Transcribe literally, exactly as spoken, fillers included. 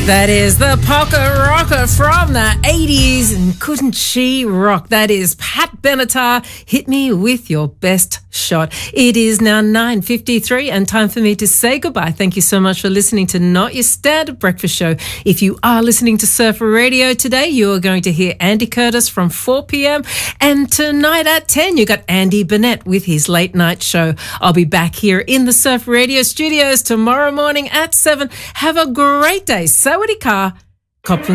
That is the Pocket Rocker from the eighties, and couldn't she rock? That is Pat Benatar, Hit Me With Your Best Shot. It is now nine fifty-three and time for me to say goodbye. Thank you so much for listening to Not Your Standard Breakfast Show. If you are listening to Surf Radio today, you are going to hear Andy Curtis from four p.m. and tonight at ten, you got Andy Burnett with his late night show. I'll be back here in the Surf Radio studios tomorrow morning at seven. Have a great day. Sawadee ka. Copland